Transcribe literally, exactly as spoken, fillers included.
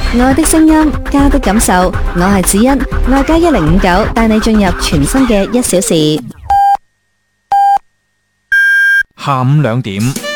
愛的聲音，家的感受，我係子欣，愛家一零五九帶你進入全新嘅一小時。 下午兩點。